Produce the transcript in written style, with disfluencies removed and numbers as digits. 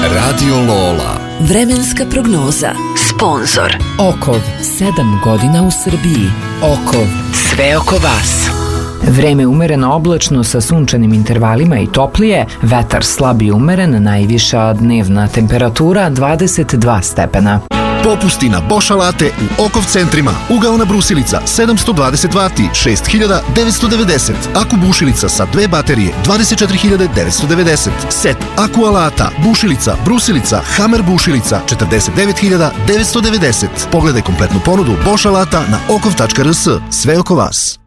Radio Lola. Vremenska prognoza. Sponzor Okov, 7 godina u Srbiji. Okov, sve oko vas. Vreme umereno oblačno sa sunčanim intervalima i toplije, vetar slab i umeren, najviša dnevna temperatura 22 stepena. Popusti na Bosch alate u Okov centrima. Ugaona brusilica 720 W 6990. Aku bušilica sa 2 baterije 24990. Set aku alata, bušilica, brusilica, Hammer bušilica 49990. Pogledaj kompletnu ponudu Bosch alata na okov.rs. Sve oko vas.